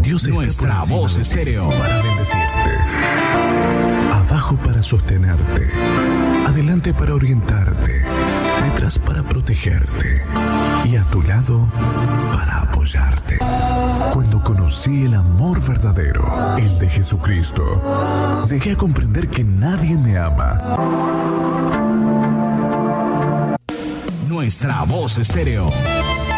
Dios está Nuestra Voz Estéreo. para bendecirte. Abajo para sostenerte. Adelante para orientarte. Detrás para protegerte. Y a tu lado para apoyarte. Cuando conocí el amor verdadero, el de Jesucristo, llegué a comprender que nadie me ama. Nuestra Voz Estéreo.